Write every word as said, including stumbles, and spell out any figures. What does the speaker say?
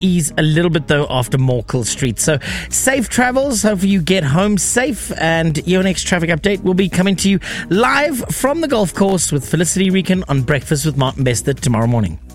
ease a little bit though after Morkel Street. So safe travels. Hopefully you get home safe. And your next traffic update will be coming to you live from the golf course with Felicity Rican on Breakfast with Martin Bester tomorrow morning.